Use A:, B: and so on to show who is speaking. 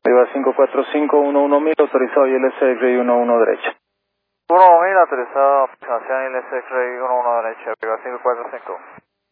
A: Viva 54511.000, autorizado ILS X-Ray 11 derecha.
B: 11.000, autorizado aproximación ILS X-Ray 11 derecha, Viva 545.